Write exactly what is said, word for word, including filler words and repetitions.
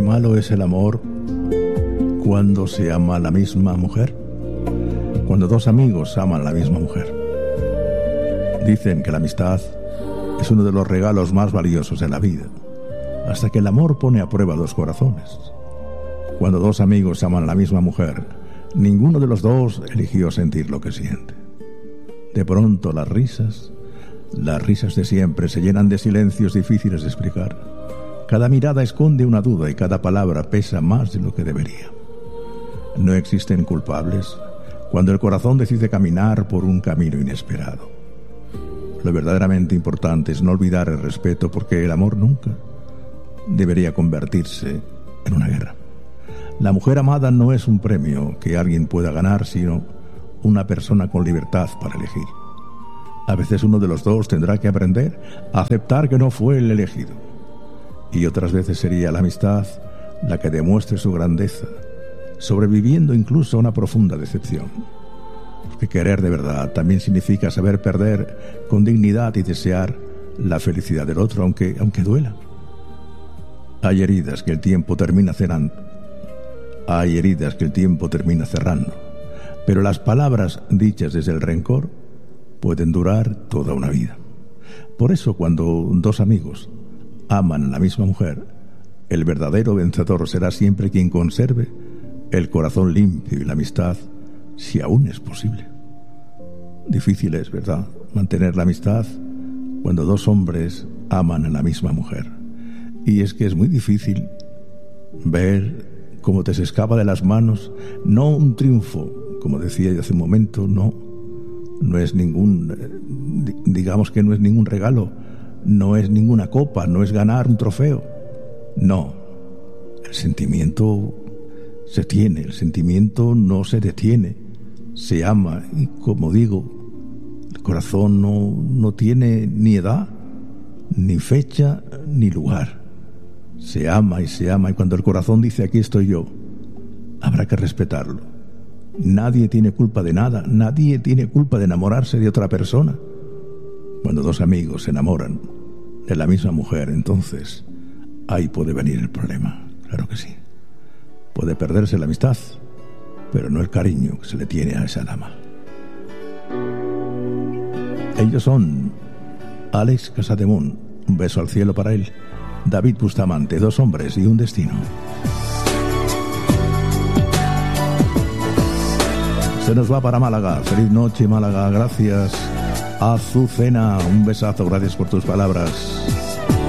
malo es el amor cuando se ama a la misma mujer, cuando dos amigos aman a la misma mujer. Dicen que la amistad es uno de los regalos más valiosos de la vida, hasta que el amor pone a prueba dos corazones. Cuando dos amigos aman a la misma mujer, ninguno de los dos eligió sentir lo que siente. De pronto las risas, las risas de siempre se llenan de silencios difíciles de explicar. Cada mirada esconde una duda y cada palabra pesa más de lo que debería. No existen culpables cuando el corazón decide caminar por un camino inesperado. Lo verdaderamente importante es no olvidar el respeto, porque el amor nunca debería convertirse en una guerra. La mujer amada no es un premio que alguien pueda ganar, sino una persona con libertad para elegir. A veces uno de los dos tendrá que aprender a aceptar que no fue el elegido. Y otras veces sería la amistad la que demuestre su grandeza, sobreviviendo incluso a una profunda decepción. Porque querer de verdad también significa saber perder con dignidad y desear la felicidad del otro, aunque, aunque duela. Hay heridas que el tiempo termina cerrando. Hay heridas que el tiempo termina cerrando. Pero las palabras dichas desde el rencor pueden durar toda una vida. Por eso, cuando dos amigos aman a la misma mujer, el verdadero vencedor será siempre quien conserve el corazón limpio y la amistad, si aún es posible. Difícil es, ¿verdad?, mantener la amistad cuando dos hombres aman a la misma mujer. Y es que es muy difícil ver cómo te se escapa de las manos, no un triunfo, como decía yo hace un momento, no, no es ningún, digamos que no es ningún regalo, no es ninguna copa, no es ganar un trofeo, no, el sentimiento se tiene, el sentimiento no se detiene, se ama, y como digo, el corazón no, no tiene ni edad, ni fecha, ni lugar. Se ama y se ama, y cuando el corazón dice aquí estoy yo, habrá que respetarlo. Nadie tiene culpa de nada, nadie tiene culpa de enamorarse de otra persona. Cuando dos amigos se enamoran de la misma mujer, entonces ahí puede venir el problema, claro que sí. Puede perderse la amistad, pero no el cariño que se le tiene a esa dama. Ellos son Alex Casademunt, un beso al cielo para él; David Bustamante, dos hombres y un destino. Se nos va para Málaga. Feliz noche, Málaga. Gracias. Azucena, un besazo. Gracias por tus palabras.